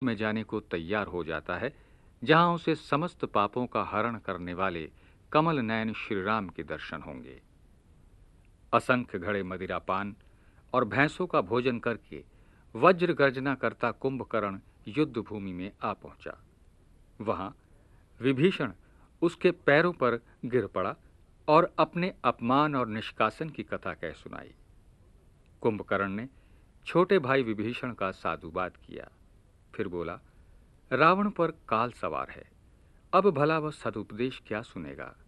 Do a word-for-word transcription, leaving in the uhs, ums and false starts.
में जाने को तैयार हो जाता है, जहां उसे समस्त पापों का हरण करने वाले कमल नयन श्री राम के दर्शन होंगे। असंख्य घड़े मदिरापान और भैंसों का भोजन करके वज्र गर्जना करता कुंभकर्ण युद्ध भूमि में आ पहुंचा। वहां विभीषण उसके पैरों पर गिर पड़ा और अपने अपमान और निष्कासन की कथा कह सुनाई। कुंभकर्ण ने छोटे भाई विभीषण का साधुवाद किया, फिर बोला, रावण पर काल सवार है, अब भला वह सदुपदेश क्या सुनेगा।